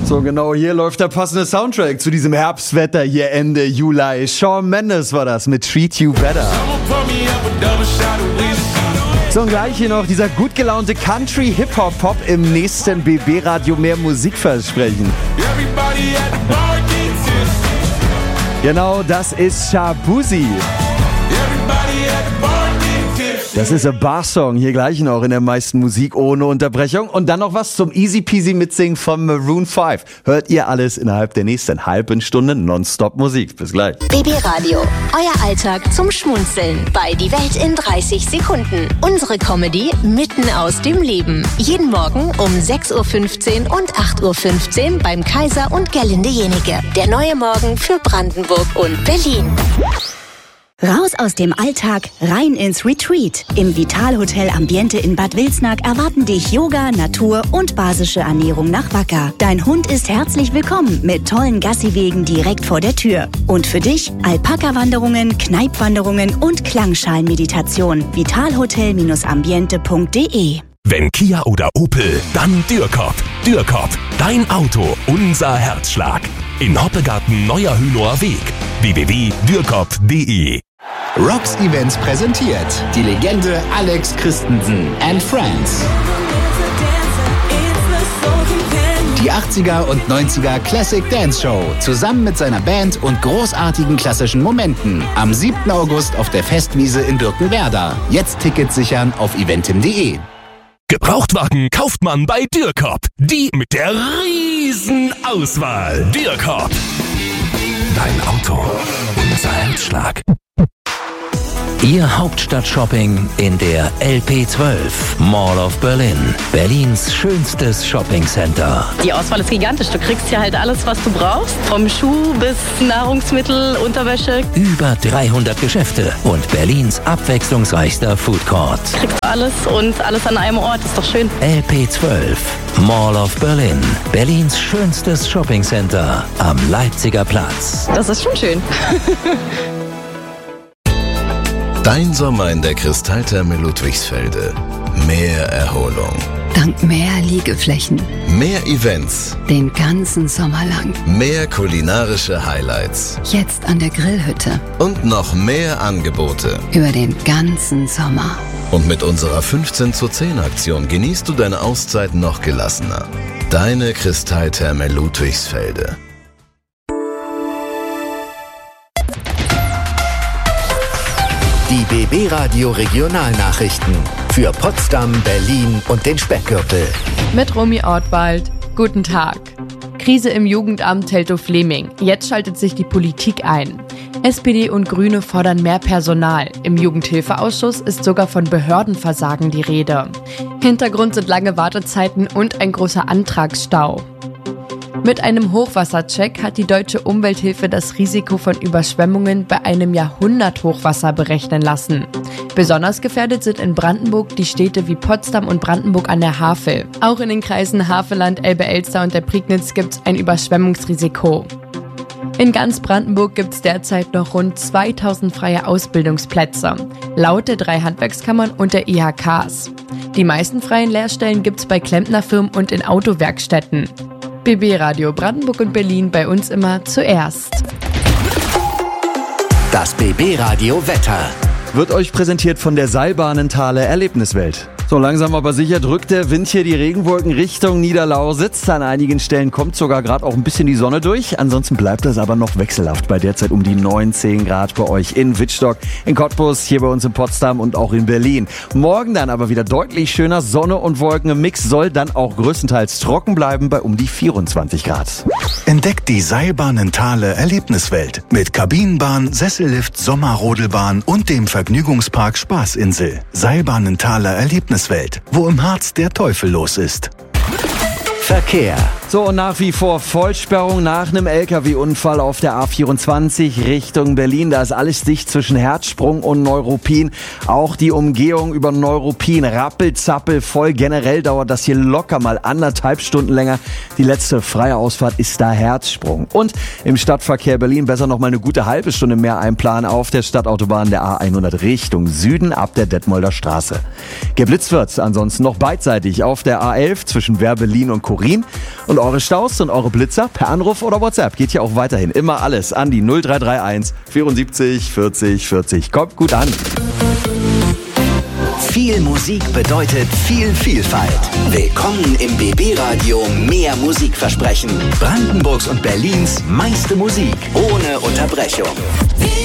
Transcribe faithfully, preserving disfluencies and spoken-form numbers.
So genau, hier läuft der passende Soundtrack zu diesem Herbstwetter hier Ende Juli. Shawn Mendes war das mit Treat You Better. So, und gleich hier noch dieser gut gelaunte Country-Hip-Hop-Pop im nächsten B B-Radio mehr Musikversprechen. Genau, das ist Shabuzi. Das ist ein Bar-Song, hier gleich noch in der meisten Musik ohne Unterbrechung. Und dann noch was zum Easy Peasy Mitsingen von Maroon fünf. Hört ihr alles innerhalb der nächsten halben Stunde Nonstop Musik. Bis gleich. B B Radio, euer Alltag zum Schmunzeln bei Die Welt in dreißig Sekunden. Unsere Comedy mitten aus dem Leben. Jeden Morgen um sechs Uhr fünfzehn und acht Uhr fünfzehn beim Kaiser und Gerlinde Jenike. Der neue Morgen für Brandenburg und Berlin. Raus aus dem Alltag, rein ins Retreat. Im Vital-Hotel Ambiente in Bad Wilsnack erwarten dich Yoga, Natur und basische Ernährung nach Wacker. Dein Hund ist herzlich willkommen mit tollen Gassiwegen direkt vor der Tür. Und für dich Alpaka-Wanderungen, Kneipwanderungen und Klangschalen-Meditation. vitalhotel Ambiente punkt de. Wenn Kia oder Opel, dann Dürkop. Dürkop, dein Auto, unser Herzschlag. In Hoppegarten Neuer Hünower Weg. w w w punkt dürkop punkt de. Rocks Events präsentiert die Legende Alex Christensen and Friends. Die achtziger und neunziger Classic Dance Show zusammen mit seiner Band und großartigen klassischen Momenten. Am siebten August auf der Festwiese in Birkenwerder. Jetzt Tickets sichern auf eventim punkt de. Gebrauchtwagen kauft man bei Dürkop. Die mit der riesen Auswahl. Dürkop. Dein Auto, unser Herzschlag. Ihr Hauptstadt-Shopping in der L P zwölf Mall of Berlin. Berlins schönstes Shoppingcenter. Die Auswahl ist gigantisch. Du kriegst hier halt alles, was du brauchst. Vom Schuh bis Nahrungsmittel, Unterwäsche. Über dreihundert Geschäfte und Berlins abwechslungsreichster Food Court. Du kriegst alles und alles an einem Ort. Ist doch schön. L P zwölf Mall of Berlin. Berlins schönstes Shoppingcenter am Leipziger Platz. Das ist schon schön. Dein Sommer in der Kristalltherme Ludwigsfelde. Mehr Erholung. Dank mehr Liegeflächen. Mehr Events. Den ganzen Sommer lang. Mehr kulinarische Highlights. Jetzt an der Grillhütte. Und noch mehr Angebote. Über den ganzen Sommer. Und mit unserer fünfzehn zu zehn Aktion genießt du deine Auszeit noch gelassener. Deine Kristalltherme Ludwigsfelde. Die B B-Radio Regionalnachrichten für Potsdam, Berlin und den Speckgürtel. Mit Romy Ortwald. Guten Tag. Krise im Jugendamt Teltow-Fleming. Jetzt schaltet sich die Politik ein. S P D und Grüne fordern mehr Personal. Im Jugendhilfeausschuss ist sogar von Behördenversagen die Rede. Hintergrund sind lange Wartezeiten und ein großer Antragsstau. Mit einem Hochwassercheck hat die Deutsche Umwelthilfe das Risiko von Überschwemmungen bei einem Jahrhunderthochwasser berechnen lassen. Besonders gefährdet sind in Brandenburg die Städte wie Potsdam und Brandenburg an der Havel. Auch in den Kreisen Havelland, Elbe-Elster und der Prignitz gibt es ein Überschwemmungsrisiko. In ganz Brandenburg gibt es derzeit noch rund zweitausend freie Ausbildungsplätze, laut der drei Handwerkskammern und der I H Ks. Die meisten freien Lehrstellen gibt es bei Klempnerfirmen und in Autowerkstätten. B B-Radio Brandenburg und Berlin, bei uns immer zuerst. Das B B-Radio Wetter wird euch präsentiert von der Seilbahnenthaler Erlebniswelt. So langsam aber sicher drückt der Wind hier die Regenwolken Richtung Niederlausitz. An einigen Stellen kommt sogar gerade auch ein bisschen die Sonne durch. Ansonsten bleibt das aber noch wechselhaft bei derzeit um die neunzehn Grad bei euch in Wittstock, in Cottbus, hier bei uns in Potsdam und auch in Berlin. Morgen dann aber wieder deutlich schöner. Sonne und Wolken im Mix, soll dann auch größtenteils trocken bleiben bei um die vierundzwanzig Grad. Entdeckt die Seilbahnenthaler Erlebniswelt mit Kabinenbahn, Sessellift, Sommerrodelbahn und dem Vergnügungspark Spaßinsel. Seilbahnenthaler Erlebniswelt. Wo im Harz der Teufel los ist. Verkehr. So, und nach wie vor Vollsperrung nach einem L K W-Unfall auf der A vierundzwanzig Richtung Berlin. Da ist alles dicht zwischen Herzsprung und Neuruppin. Auch die Umgehung über Neuruppin rappelzappel voll. Generell dauert das hier locker mal anderthalb Stunden länger. Die letzte freie Ausfahrt ist da Herzsprung. Und im Stadtverkehr Berlin besser noch mal eine gute halbe Stunde mehr einplanen auf der Stadtautobahn der A hundert Richtung Süden ab der Detmolder Straße. Geblitzt wird's ansonsten noch beidseitig auf der A elf zwischen Werbelin und Korin Und eure Staus und eure Blitzer per Anruf oder WhatsApp geht ja auch weiterhin. Immer alles an die null drei drei eins vierundsiebzig vierzig vierzig. Kommt gut an. Viel Musik bedeutet viel Vielfalt. Willkommen im B B-Radio Mehr Musikversprechen. Brandenburgs und Berlins meiste Musik ohne Unterbrechung.